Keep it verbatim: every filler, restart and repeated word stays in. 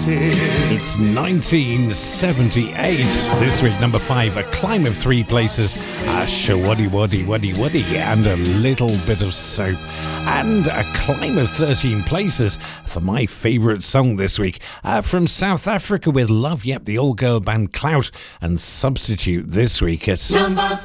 It's nineteen seventy-eight. This week, number five, a climb of three places, a shawaddy waddy waddy waddy, and a little bit of soap. And a climb of thirteen places for my favourite song this week, uh, from South Africa with Love, yep, the all-girl band Clout, and Substitute this week at number